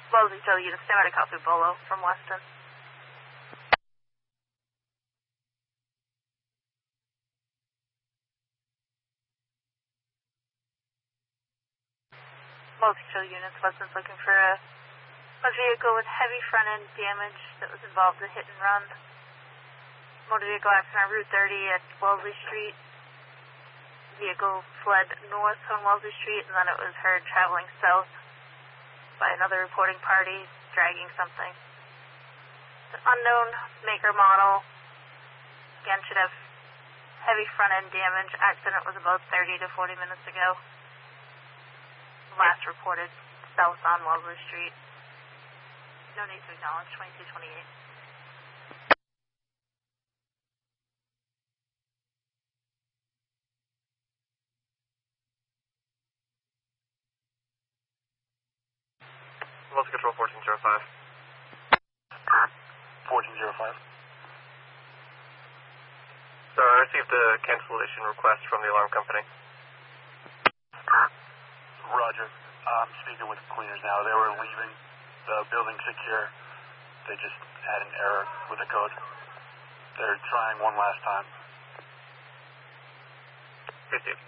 Wellesley Tail units, stand by to copy Bolo from Weston. Wellesley Tail units, Weston's looking for a vehicle with heavy front end damage that was involved in hit and run. Motor vehicle accident on Route 30 at Wellesley Street. Vehicle fled north on Wellesley Street, and then it was heard traveling south by another reporting party, dragging something. It's an unknown maker model. Again, should have heavy front end damage. Accident was about 30 to 40 minutes ago. Last reported south on Wellesley Street. No need to acknowledge, 2228. Wellesley Control 1405. 1405. So I received a cancellation request from the alarm company. Roger. I'm speaking with cleaners now. They were leaving the building secure. They just had an error with the code. They're trying one last time. Received.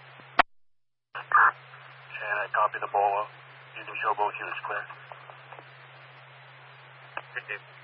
And I copy the Bolo. You can show both units clear. Received.